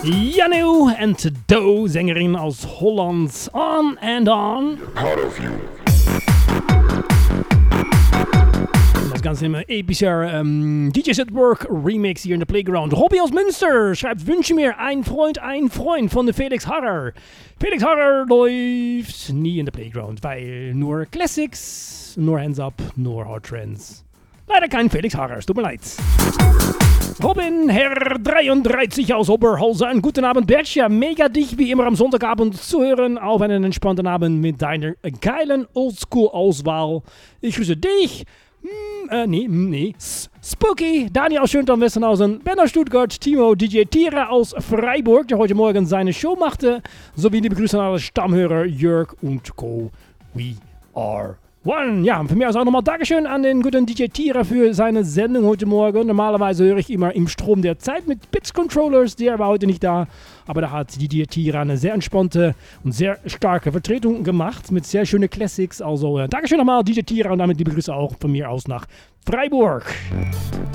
Janu and Do, Sängerin aus Holland, On and On. Proud of you. Das Ganze im epischer DJs at Work Remix hier in der Playground. Robby aus Münster schreibt, wünsche mir ein Freund von der Felix Harrer. Felix Harrer läuft nie in der Playground, weil nur Classics, nur Hands Up, nur Hard Trends. Leider kein Felix Harrer, es tut mir leid. Robin, Herr 33 aus Oberhausen. Guten Abend, Bertja. Mega dich wie immer am Sonntagabend zu hören. Auf einen entspannten Abend mit deiner geilen Oldschool-Auswahl. Ich grüße dich. Spooky, Daniel aus Schöntorn-Westernhausen, Ben aus Stuttgart, Timo, DJ Tira aus Freiburg, der heute Morgen seine Show machte, sowie liebe Grüße an alle Stammhörer Jörg und Co. We are one. Ja, von mir aus auch nochmal Dankeschön an den guten DJ Tira für seine Sendung heute Morgen. Normalerweise höre ich immer im Strom der Zeit mit Bits Controllers, der war heute nicht da. Aber da hat DJ Tira eine sehr entspannte und sehr starke Vertretung gemacht mit sehr schönen Classics. Also Dankeschön nochmal DJ Tira und damit liebe Grüße auch von mir aus nach Freiburg.